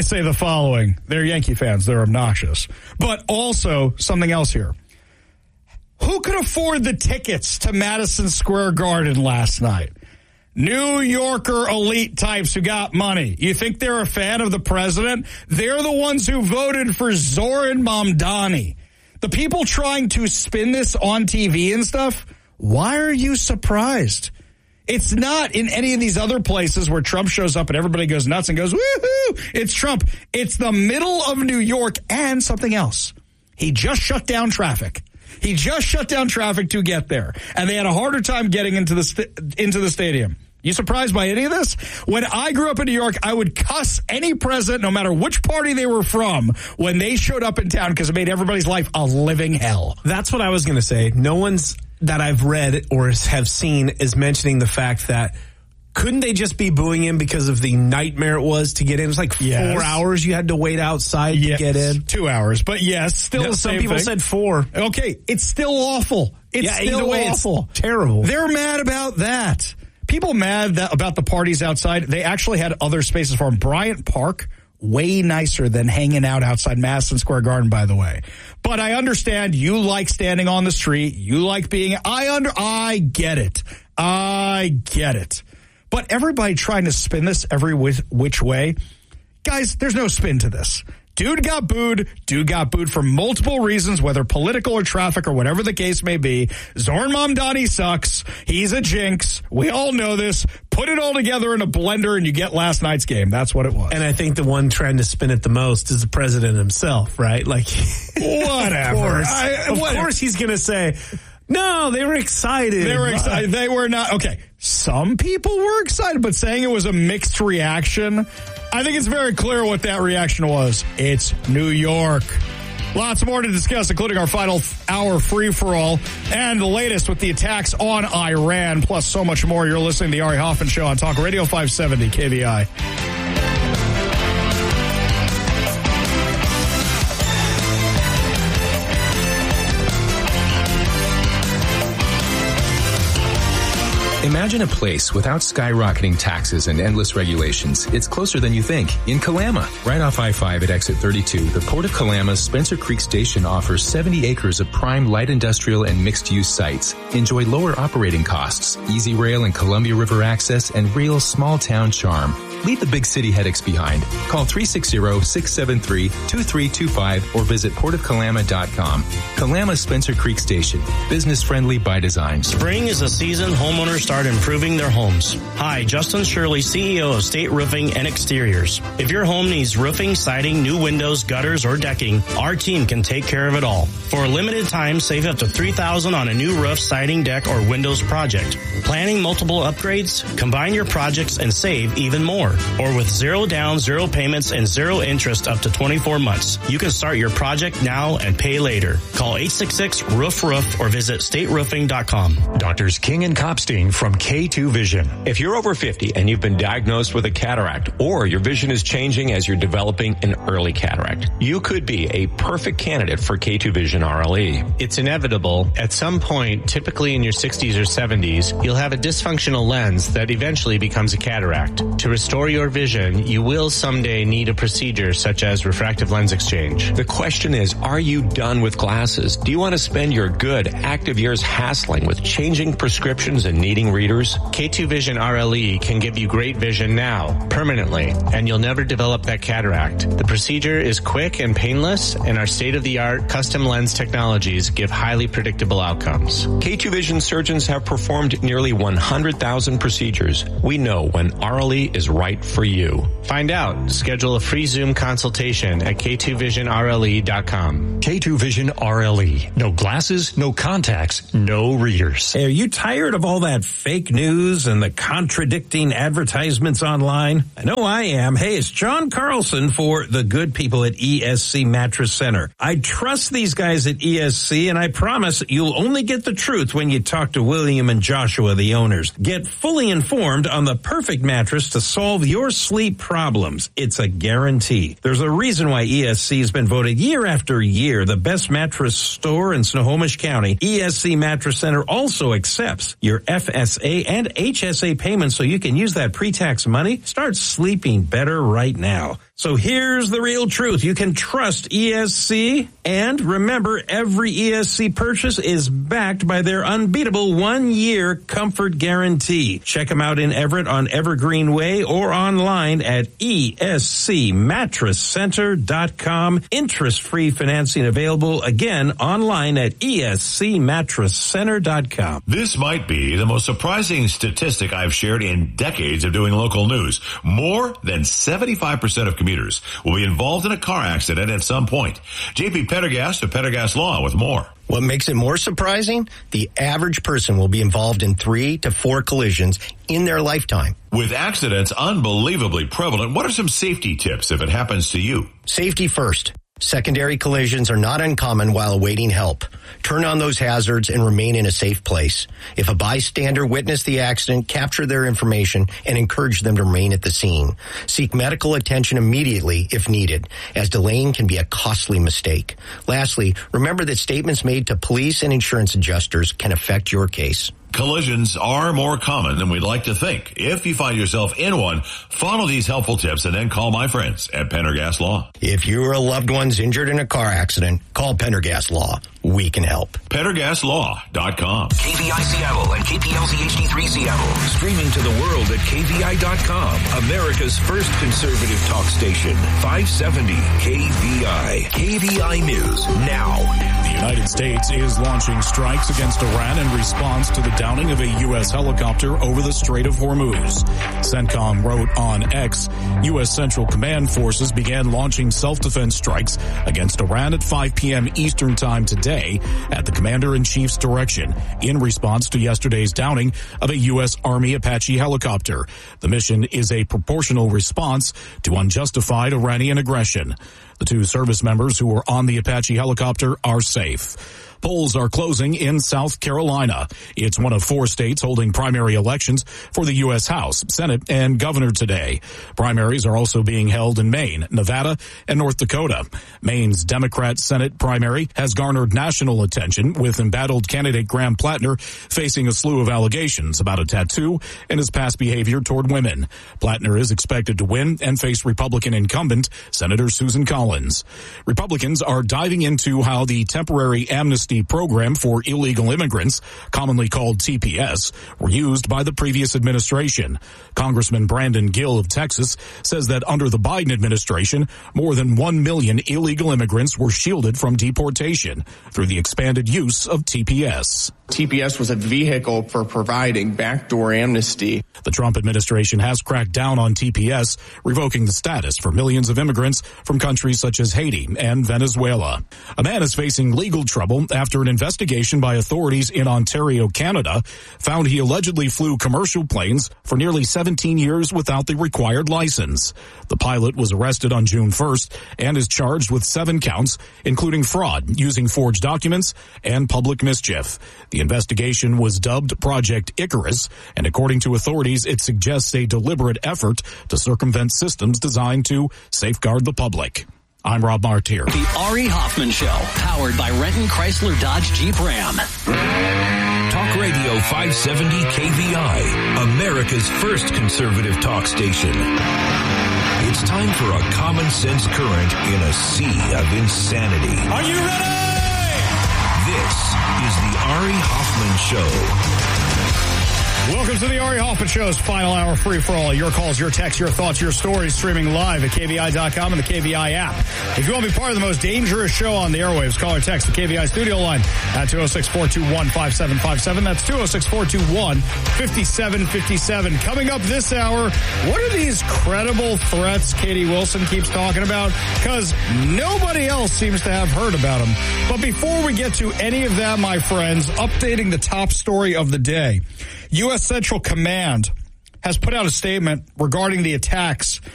I say the following. They're Yankee fans. They're obnoxious. But also something else here. Who could afford the tickets to Madison Square Garden last night? New Yorker elite types who got money. You think they're a fan of the president? They're the ones who voted for Zoran Mamdani. The people trying to spin this on TV and stuff, why are you surprised? It's not in any of these other places where Trump shows up and everybody goes nuts and goes, woohoo, it's Trump. It's the middle of New York and something else. He just shut down traffic. He just shut down traffic to get there, and they had a harder time getting into the stadium. You surprised by any of this? When I grew up in New York, I would cuss any president, no matter which party they were from, when they showed up in town because it made everybody's life a living hell. That's what I was going to say. No one's that I've read or have seen is mentioning the fact that couldn't they just be booing him because of the nightmare it was to get in? It was like 4 hours you had to wait outside to get in. 2 hours. But yes, still the same some people thing. said 4. Okay, it's still awful. It's still awful. It's terrible. They're mad about that. People mad about the parties outside. They actually had other spaces for them. Bryant Park, way nicer than hanging out outside Madison Square Garden, by the way. But I understand you like standing on the street. You like being... I get it. I get it. But everybody trying to spin this every which way. Guys, there's no spin to this. Dude got booed. Dude got booed for multiple reasons, whether political or traffic or whatever the case may be. Zoran Mamdani sucks. He's a jinx. We all know this. Put it all together in a blender and you get last night's game. That's what it was. And I think the one trying to spin it the most is the president himself, right? Like, whatever. Of course he's going to say... No, they were excited. They were excited. They were not. Okay, some people were excited, but saying it was a mixed reaction, I think it's very clear what that reaction was. It's New York. Lots more to discuss, including our final hour free-for-all and the latest with the attacks on Iran, plus so much more. You're listening to the Ari Hoffman Show on Talk Radio 570 KVI. Imagine a place without skyrocketing taxes and endless regulations. It's closer than you think. In Kalama, right off I-5 at exit 32, the Port of Kalama's Spencer Creek Station offers 70 acres of prime light industrial and mixed-use sites. Enjoy lower operating costs, easy rail and Columbia River access, and real small-town charm. Leave the big city headaches behind. Call 360-673-2325 or visit portofkalama.com. Kalama Spencer Creek Station. Business friendly by design. Spring is a season homeowners start improving their homes. Hi, Justin Shirley, CEO of State Roofing and Exteriors. If your home needs roofing, siding, new windows, gutters, or decking, our team can take care of it all. For a limited time, save up to $3,000 on a new roof, siding, deck, or windows project. Planning multiple upgrades? Combine your projects and save even more. Or with zero down, zero payments, and zero interest up to 24 months. You can start your project now and pay later. Call 866-ROOF-ROOF or visit stateroofing.com. Doctors King and Kopstein from K2 Vision. If you're over 50 and you've been diagnosed with a cataract or your vision is changing as you're developing an early cataract, you could be a perfect candidate for K2 Vision RLE. It's inevitable. At some point, typically in your 60s or 70s, you'll have a dysfunctional lens that eventually becomes a cataract. To restore your vision, you will someday need a procedure such as refractive lens exchange. The question is, are you done with glasses? Do you want to spend your good, active years hassling with changing prescriptions and needing readers? K2 Vision RLE can give you great vision now, permanently, and you'll never develop that cataract. The procedure is quick and painless, and our state-of-the-art custom lens technologies give highly predictable outcomes. K2 Vision surgeons have performed nearly 100,000 procedures. We know when RLE is right for you. Find out. Schedule a free Zoom consultation at K2VisionRLE.com. K2 Vision RLE. No glasses, no contacts, no readers. Hey, are you tired of all that fake news and the contradicting advertisements online? I know I am. Hey, it's John Carlson for the good people at ESC Mattress Center. I trust these guys at ESC, and I promise you'll only get the truth when you talk to William and Joshua, the owners. Get fully informed on the perfect mattress to solve your sleep problems. It's a guarantee. There's a reason why ESC has been voted year after year the best mattress store in Snohomish County. ESC Mattress Center also accepts your FSC FSA, and HSA payments so you can use that pre-tax money. Start sleeping better right now. So here's the real truth. You can trust ESC, and remember, every ESC purchase is backed by their unbeatable 1-year comfort guarantee. Check them out in Everett on Evergreen Way or online at ESCMattressCenter.com. Interest-free financing available, again, online at ESCMattressCenter.com. This might be the most surprising statistic I've shared in decades of doing local news. More than 75% of commuters will be involved in a car accident at some point. JP Pendergast of Pendergast Law with more. What makes it more surprising? The average person will be involved in 3 to 4 collisions in their lifetime. With accidents unbelievably prevalent, what are some safety tips if it happens to you? Safety first. Secondary collisions are not uncommon while awaiting help. Turn on those hazards and remain in a safe place. If a bystander witnessed the accident, capture their information and encourage them to remain at the scene. Seek medical attention immediately if needed, as delaying can be a costly mistake. Lastly, remember that statements made to police and insurance adjusters can affect your case. Collisions are more common than we'd like to think. If you find yourself in one, follow these helpful tips and then call my friends at Pendergast Law. If your loved one's injured in a car accident, call Pendergast Law. We can help. PendergastLaw.com. KVI Seattle and KPLZ HD3 Seattle. Streaming to the world at KVI.com. America's first conservative talk station. 570 KVI. KVI News now. The United States is launching strikes against Iran in response to the downing of a U.S. helicopter over the Strait of Hormuz. CENTCOM wrote on X, U.S. Central Command forces began launching self-defense strikes against Iran at 5 p.m. Eastern Time today at the Commander-in-Chief's direction in response to yesterday's downing of a U.S. Army Apache helicopter. The mission is a proportional response to unjustified Iranian aggression. The 2 service members who were on the Apache helicopter are safe. Polls are closing in South Carolina. It's one of 4 states holding primary elections for the U.S. House, Senate, and governor today. Primaries are also being held in Maine, Nevada, and North Dakota. Maine's Democrat Senate primary has garnered national attention, with embattled candidate Graham Plattner facing a slew of allegations about a tattoo and his past behavior toward women. Plattner is expected to win and face Republican incumbent Senator Susan Collins. Republicans are diving into how the temporary amnesty program for illegal immigrants, commonly called TPS, were used by the previous administration. Congressman Brandon Gill of Texas says that under the Biden administration, more than 1 million illegal immigrants were shielded from deportation through the expanded use of TPS. TPS was a vehicle for providing backdoor amnesty. The Trump administration has cracked down on TPS, revoking the status for millions of immigrants from countries such as Haiti and Venezuela. A man is facing legal trouble after an investigation by authorities in Ontario, Canada, found he allegedly flew commercial planes for nearly 17 years without the required license. The pilot was arrested on June 1st and is charged with 7 counts, including fraud, using forged documents, and public mischief. The investigation was dubbed Project Icarus, and according to authorities, it suggests a deliberate effort to circumvent systems designed to safeguard the public. I'm Rob Martier. The Ari Hoffman Show, powered by Renton Chrysler Dodge Jeep Ram. Talk Radio 570 KVI, America's first conservative talk station. It's time for a common sense current in a sea of insanity. Are you ready? This is the Ari Hoffman Show. Welcome to the Ari Hoffman Show's final hour free for all. Your calls, your texts, your thoughts, your stories, streaming live at KVI.com and the KVI app. If you want to be part of the most dangerous show on the airwaves, call or text the KVI studio line at 206-421-5757. That's 206-421-5757. Coming up this hour, what are these credible threats Katie Wilson keeps talking about? Because nobody else seems to have heard about them. But before we get to any of that, my friends, updating the top story of the day. U.S. Central Command has put out a statement regarding the attacks